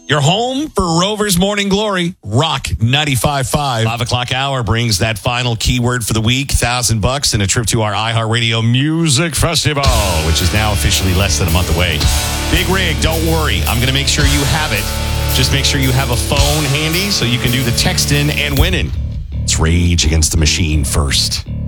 Your home for Rover's Morning Glory, Rock 95.5. 5 o'clock hour brings that final keyword for the week, $1,000 and a trip to our iHeartRadio Music Festival, which is now officially less than a month away. Big Rig, don't worry. I'm going to make sure you have it. Just make sure you have a phone handy so you can do the texting and winning. It's Rage Against the Machine first.